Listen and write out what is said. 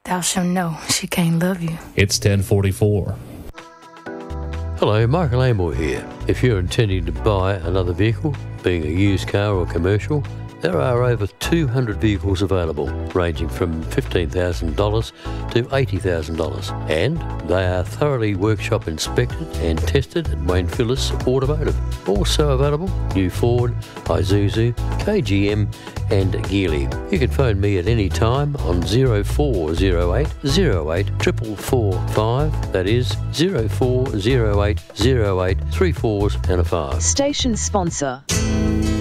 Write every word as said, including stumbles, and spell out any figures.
thou shalt know she can't love you. It's ten forty-four. Hello, Michael Amor here. If you're intending to buy another vehicle, being a used car or commercial, there are over two hundred vehicles available, ranging from fifteen thousand dollars to eighty thousand dollars, and they are thoroughly workshop inspected and tested at Wayne Phillips Automotive. Also available, new Ford, Isuzu, K G M and Geely. You can phone me at any time on zero four zero eight zero eight four four four five, that is zero four zero eight zero eight three fours and a five. Station sponsor.